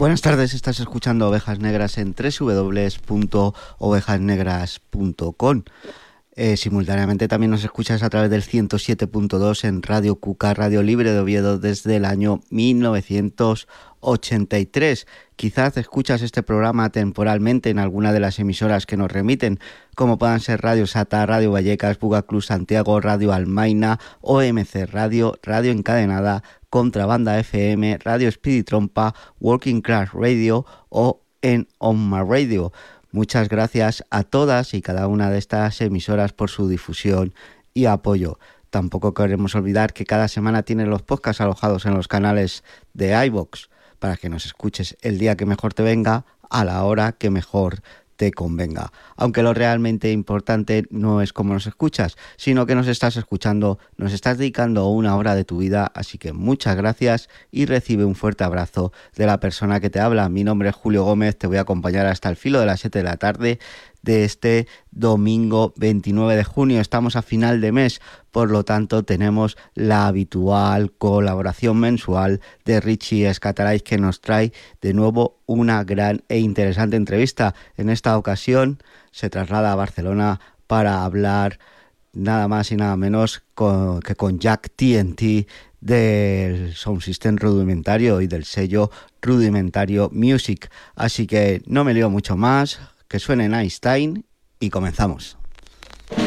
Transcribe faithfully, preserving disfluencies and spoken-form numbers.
Buenas tardes, estás escuchando Ovejas Negras en doble u doble u doble u punto ovejas negras punto com. Eh, simultáneamente también nos escuchas a través del ciento siete punto dos en Radio Cuca, Radio Libre de Oviedo desde el año mil novecientos ochenta y tres. Quizás escuchas este programa temporalmente en alguna de las emisoras que nos remiten, como puedan ser Radio Sata, Radio Vallecas, Buga Club Santiago, Radio Almaina, O M C Radio, Radio Encadenada, Contrabanda F M, Radio Speedy Trompa, Working Class Radio o en On My Radio. Muchas gracias a todas y cada una de estas emisoras por su difusión y apoyo. Tampoco queremos olvidar que cada semana tienen los podcasts alojados en los canales de iVoox para que nos escuches el día que mejor te venga, a la hora que mejor te convenga. Aunque lo realmente importante no es cómo nos escuchas, sino que nos estás escuchando, nos estás dedicando una hora de tu vida, así que muchas gracias y recibe un fuerte abrazo de la persona que te habla. Mi nombre es Julio Gómez, te voy a acompañar hasta el filo de las siete de la tarde de este domingo veintinueve de junio. Estamos a final de mes, por lo tanto tenemos la habitual colaboración mensual de Richie Escataray, que nos trae de nuevo una gran e interesante entrevista. En esta ocasión se traslada a Barcelona para hablar nada más y nada menos con, que con Jack T N T del Sound System Rudimentario y del sello Rudimentario Music. Así que no me lío mucho más, que suene Einstein y comenzamos.